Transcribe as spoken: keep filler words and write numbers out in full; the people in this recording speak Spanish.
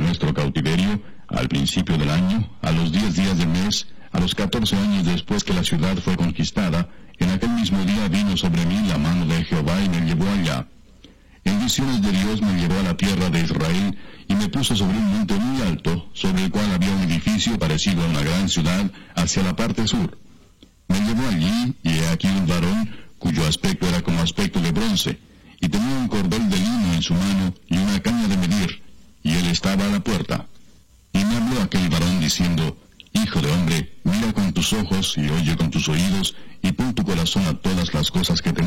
nuestro cautiverio, al principio del año, a los diez días del mes, a los catorce años después que la ciudad fue conquistada, en aquel mismo día vino sobre mí la mano de Jehová y me llevó allá. En visiones de Dios me llevó a la tierra de Israel y me puso sobre un monte muy alto, sobre el cual había un edificio parecido a una gran ciudad hacia la parte sur. Me llevó allí, y he aquí un varón, cuyo aspecto era como aspecto de bronce, y tenía un cordel de lino en su mano y una caña de medir, y él estaba a la puerta. Y me habló aquel varón diciendo, Hijo de hombre, mira con tus ojos y oye con tus oídos, y pon tu corazón a todas las cosas que te